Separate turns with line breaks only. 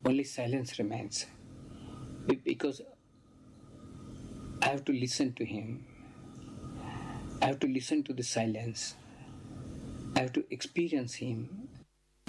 only silence remains. Because I have to listen to him. I have to listen to the silence. I have to experience him